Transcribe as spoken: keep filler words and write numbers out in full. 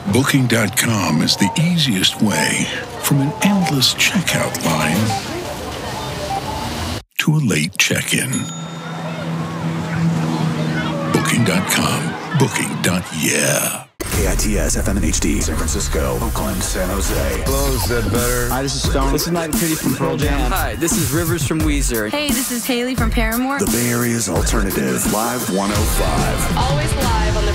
Booking dot com is the easiest way from an endless checkout line to a late check-in. Booking dot com. Booking. Yeah. K I T S, F M and H D, San Francisco, Oakland, San Jose. Hello, is that better? Hi, this is Stone. This is Night Pretty from Pearl Jam. Hi, this is Rivers from Weezer. Hey, this is Haley from Paramore. The Bay Area's alternative, Live one oh five. Always live on the